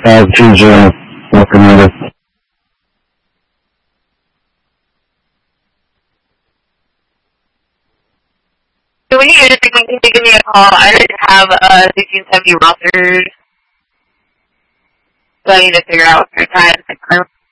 520, locomotive. So when you just give me a call, I didn't have 1670 rostered, so I need to figure out what kind of time to confirm.